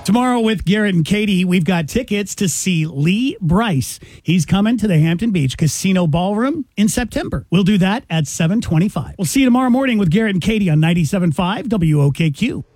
Tomorrow with Garrett and Katie, we've got tickets to see Lee Brice. He's coming to the Hampton Beach Casino Ballroom in September. We'll do that at 7:25. We'll see you tomorrow morning with Garrett and Katie on 97.5 WOKQ.